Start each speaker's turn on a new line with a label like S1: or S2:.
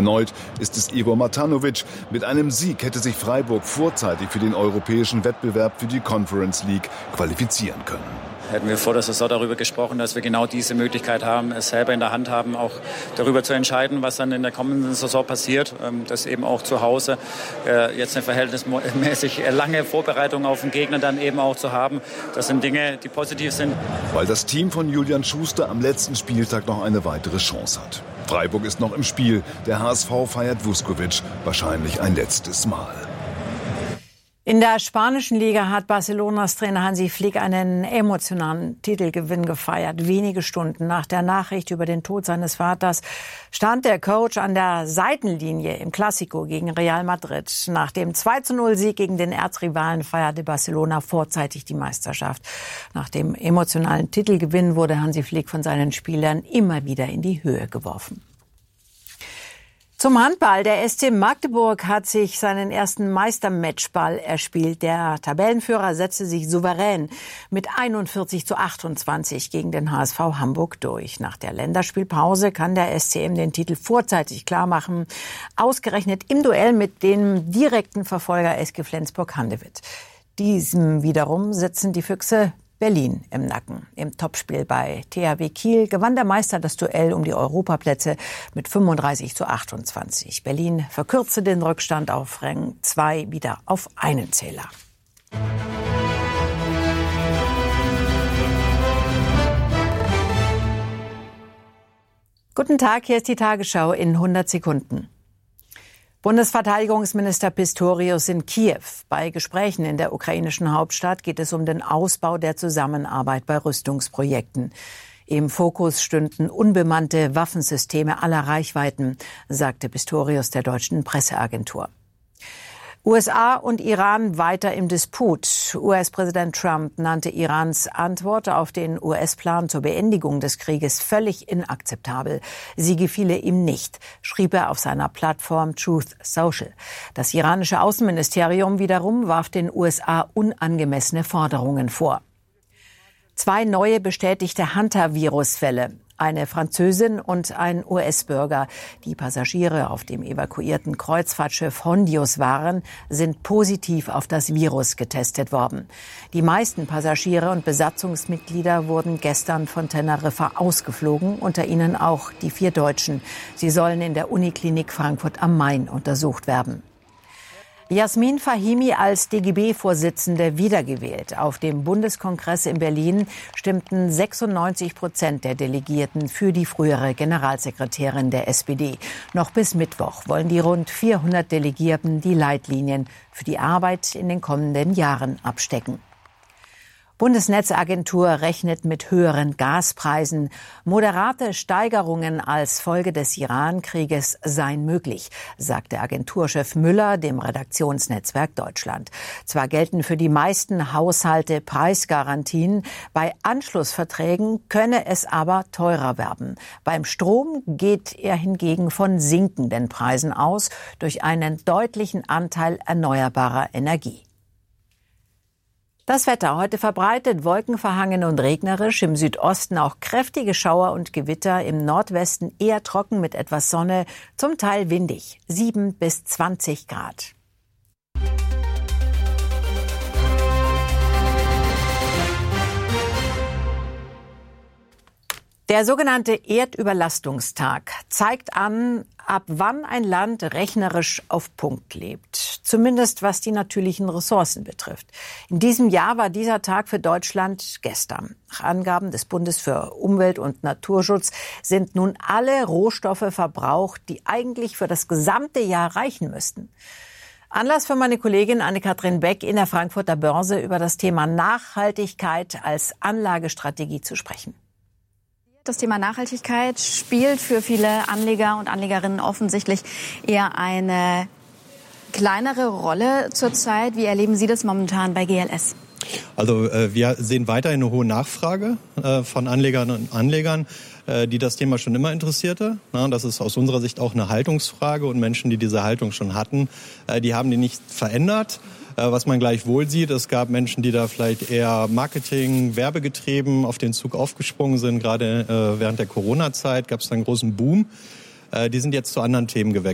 S1: Erneut ist es Igor Matanovic. Mit einem Sieg hätte sich Freiburg vorzeitig für den europäischen Wettbewerb für die Conference League qualifizieren können.
S2: Hätten wir vor der Saison darüber gesprochen, dass wir genau diese Möglichkeit haben, es selber in der Hand haben, auch darüber zu entscheiden, was dann in der kommenden Saison passiert. Das eben auch zu Hause jetzt eine verhältnismäßig lange Vorbereitung auf den Gegner dann eben auch zu haben. Das sind Dinge, die positiv sind.
S1: Weil das Team von Julian Schuster am letzten Spieltag noch eine weitere Chance hat. Freiburg ist noch im Spiel. Der HSV feiert Vuskovic wahrscheinlich ein letztes Mal.
S3: In der spanischen Liga hat Barcelonas Trainer Hansi Flick einen emotionalen Titelgewinn gefeiert. Wenige Stunden nach der Nachricht über den Tod seines Vaters stand der Coach an der Seitenlinie im Clásico gegen Real Madrid. Nach dem 2:0-Sieg gegen den Erzrivalen feierte Barcelona vorzeitig die Meisterschaft. Nach dem emotionalen Titelgewinn wurde Hansi Flick von seinen Spielern immer wieder in die Höhe geworfen. Zum Handball. Der SC Magdeburg hat sich seinen ersten Meistermatchball erspielt. Der Tabellenführer setzte sich souverän mit 41:28 gegen den HSV Hamburg durch. Nach der Länderspielpause kann der SCM den Titel vorzeitig klarmachen. Ausgerechnet im Duell mit dem direkten Verfolger SG Flensburg-Handewitt. Diesem wiederum sitzen die Füchse Berlin im Nacken. Im Topspiel bei THW Kiel gewann der Meister das Duell um die Europaplätze mit 35:28. Berlin verkürzte den Rückstand auf Rang 2 wieder auf einen Zähler. Guten Tag, hier ist die Tagesschau in 100 Sekunden. Bundesverteidigungsminister Pistorius in Kiew. Bei Gesprächen in der ukrainischen Hauptstadt geht es um den Ausbau der Zusammenarbeit bei Rüstungsprojekten. Im Fokus stünden unbemannte Waffensysteme aller Reichweiten, sagte Pistorius der deutschen Presseagentur. USA und Iran weiter im Disput. US-Präsident Trump nannte Irans Antwort auf den US-Plan zur Beendigung des Krieges völlig inakzeptabel. Sie gefiele ihm nicht, schrieb er auf seiner Plattform Truth Social. Das iranische Außenministerium wiederum warf den USA unangemessene Forderungen vor. 2 neue bestätigte Hunter-Virus-Fälle. Eine Französin und ein US-Bürger, die Passagiere auf dem evakuierten Kreuzfahrtschiff Hondius waren, sind positiv auf das Virus getestet worden. Die meisten Passagiere und Besatzungsmitglieder wurden gestern von Teneriffa ausgeflogen, unter ihnen auch die 4 Deutschen. Sie sollen in der Uniklinik Frankfurt am Main untersucht werden. Jasmin Fahimi als DGB-Vorsitzende wiedergewählt. Auf dem Bundeskongress in Berlin stimmten 96% der Delegierten für die frühere Generalsekretärin der SPD. Noch bis Mittwoch wollen die rund 400 Delegierten die Leitlinien für die Arbeit in den kommenden Jahren abstecken. Bundesnetzagentur rechnet mit höheren Gaspreisen. Moderate Steigerungen als Folge des Iran-Krieges seien möglich, sagte Agenturchef Müller dem Redaktionsnetzwerk Deutschland. Zwar gelten für die meisten Haushalte Preisgarantien, bei Anschlussverträgen könne es aber teurer werden. Beim Strom geht er hingegen von sinkenden Preisen aus, durch einen deutlichen Anteil erneuerbarer Energie. Das Wetter heute verbreitet, wolkenverhangen und regnerisch, im Südosten auch kräftige Schauer und Gewitter, im Nordwesten eher trocken mit etwas Sonne, zum Teil windig, 7 bis 20 Grad. Der sogenannte Erdüberlastungstag zeigt an, ab wann ein Land rechnerisch auf Punkt lebt. Zumindest was die natürlichen Ressourcen betrifft. In diesem Jahr war dieser Tag für Deutschland gestern. Nach Angaben des Bundes für Umwelt- und Naturschutz sind nun alle Rohstoffe verbraucht, die eigentlich für das gesamte Jahr reichen müssten. Anlass für meine Kollegin Anne-Kathrin Beck in der Frankfurter Börse über das Thema Nachhaltigkeit als Anlagestrategie zu sprechen.
S4: Das Thema Nachhaltigkeit spielt für viele Anleger und Anlegerinnen offensichtlich eher eine kleinere Rolle zurzeit. Wie erleben Sie das momentan bei GLS?
S5: Also wir sehen weiterhin eine hohe Nachfrage von Anlegerinnen und Anlegern, die das Thema schon immer interessierte. Das ist aus unserer Sicht auch eine Haltungsfrage und Menschen, die diese Haltung schon hatten, die haben die nicht verändert. Was man gleichwohl sieht, es gab Menschen, die da vielleicht eher Marketing, werbegetrieben auf den Zug aufgesprungen sind. Gerade während der Corona-Zeit gab es einen großen Boom. Die sind jetzt zu anderen Themen gewechselt.